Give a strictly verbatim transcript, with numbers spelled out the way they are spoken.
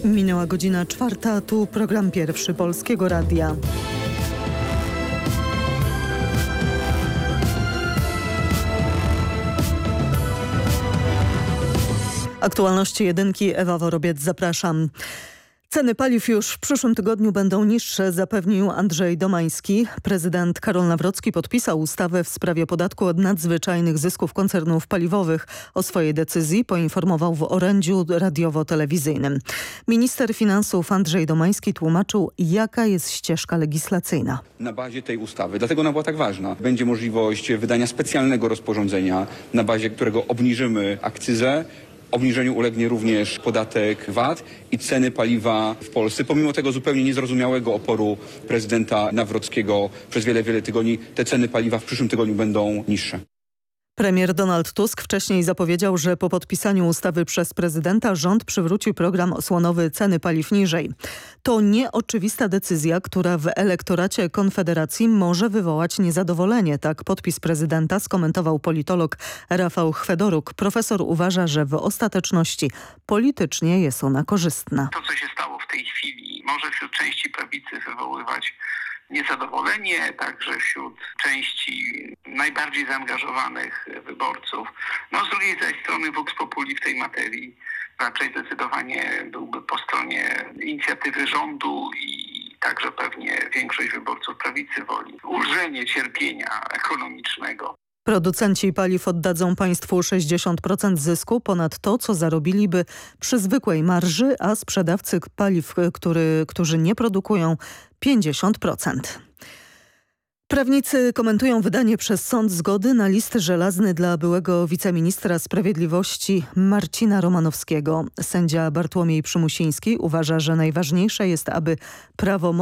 Minęła godzina czwarta, tu program pierwszy Polskiego Radia. Aktualności jedynki, Ewa Worobiec, zapraszam. Ceny paliw już w przyszłym tygodniu będą niższe, zapewnił Andrzej Domański. Prezydent Karol Nawrocki podpisał ustawę w sprawie podatku od nadzwyczajnych zysków koncernów paliwowych. O swojej decyzji poinformował w orędziu radiowo-telewizyjnym. Minister finansów Andrzej Domański tłumaczył, jaka jest ścieżka legislacyjna. Na bazie tej ustawy, dlatego ona była tak ważna, będzie możliwość wydania specjalnego rozporządzenia, na bazie którego obniżymy akcyzę. Obniżeniu ulegnie również podatek V A T i ceny paliwa w Polsce. Pomimo tego zupełnie niezrozumiałego oporu prezydenta Nawrockiego przez wiele, wiele tygodni, te ceny paliwa w przyszłym tygodniu będą niższe. Premier Donald Tusk wcześniej zapowiedział, że po podpisaniu ustawy przez prezydenta rząd przywróci program osłonowy ceny paliw niżej. To nieoczywista decyzja, która w elektoracie Konfederacji może wywołać niezadowolenie. Tak podpis prezydenta skomentował politolog Rafał Chwedoruk. Profesor uważa, że w ostateczności politycznie jest ona korzystna. To, co się stało w tej chwili, może wśród części prawicy wywoływać niezadowolenie, także wśród części najbardziej zaangażowanych wyborców. No z drugiej zaś strony Vox Populi w tej materii raczej zdecydowanie byłby po stronie inicjatywy rządu i także pewnie większość wyborców prawicy woli ulżenie cierpienia ekonomicznego. Producenci paliw oddadzą państwu sześćdziesiąt procent zysku ponad to, co zarobiliby przy zwykłej marży, a sprzedawcy paliw, który, którzy nie produkują, pięćdziesiąt procent. Prawnicy komentują wydanie przez sąd zgody na list żelazny dla byłego wiceministra sprawiedliwości Marcina Romanowskiego. Sędzia Bartłomiej Przymusiński uważa, że najważniejsze jest, aby prawo